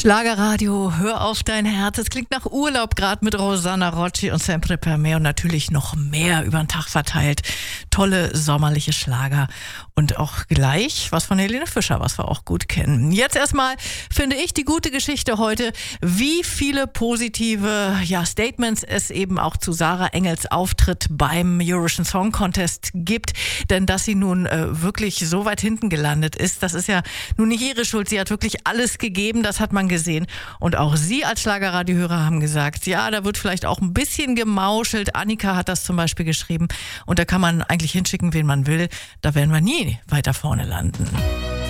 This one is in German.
Schlagerradio, hör auf dein Herz. Es klingt nach Urlaub, gerade mit Rosanna Rocci und Sempre per me und natürlich noch mehr über den Tag verteilt. Tolle sommerliche Schlager und auch gleich was von Helene Fischer, was wir auch gut kennen. Jetzt erstmal finde ich die gute Geschichte heute, wie viele positive Statements es eben auch zu Sarah Engels Auftritt beim Eurovision Song Contest gibt. Denn dass sie nun wirklich so weit hinten gelandet ist, das ist ja nun nicht ihre Schuld. Sie hat wirklich alles gegeben, das hat man gesehen. Und auch Sie als Schlagerradiohörer haben gesagt, ja, da wird vielleicht auch ein bisschen gemauschelt. Annika hat das zum Beispiel geschrieben. Und da kann man eigentlich hinschicken, wen man will. Da werden wir nie weiter vorne landen.